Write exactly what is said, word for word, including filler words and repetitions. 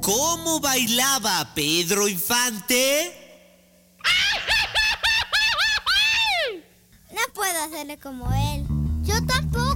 ¿Cómo bailaba Pedro Infante? No puedo hacerle como él. Yo tampoco.